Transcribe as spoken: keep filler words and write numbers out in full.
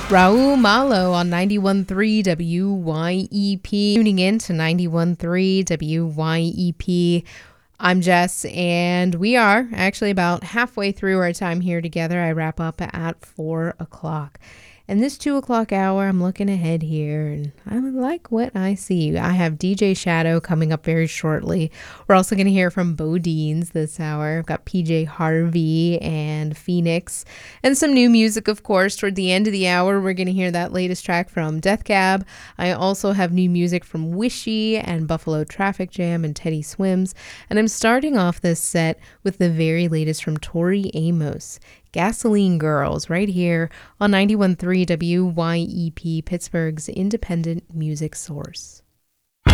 Raul Malo on ninety-one point three W Y E P. Tuning in to ninety-one point three W Y E P. I'm Jess, and we are actually about halfway through our time here together. I wrap up at four o'clock. And this two o'clock hour, I'm looking ahead here, and I like what I see. I have D J Shadow coming up very shortly. We're also going to hear from Bodines this hour. I've got P J Harvey and Phoenix, and some new music, of course. Toward the end of the hour, we're going to hear that latest track from Death Cab. I also have new music from Wishy and Buffalo Traffic Jam and Teddy Swims. And I'm starting off this set with the very latest from Tori Amos. Gasoline Girls, right here on ninety-one point three W Y E P, Pittsburgh's independent music source.